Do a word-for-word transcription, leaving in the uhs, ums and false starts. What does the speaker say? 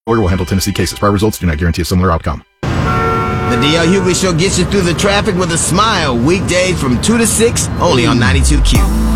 Lawyer will handle Tennessee cases. Prior results do not guarantee a similar outcome. The D L Hughley Show gets you through the traffic with a smile. Weekdays from two to six, only on ninety-two Q.